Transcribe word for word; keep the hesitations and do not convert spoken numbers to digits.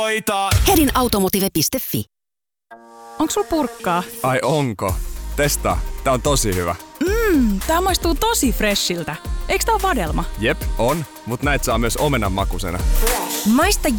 Hedin automotive piste fi. Onks sul purkkaa? Ai onko? Testaa. Tää on tosi hyvä. Mmm, tää maistuu tosi freshiltä. Eiks tää oo vadelma? Jep, on. Mut näit saa myös omenan makusena. Maista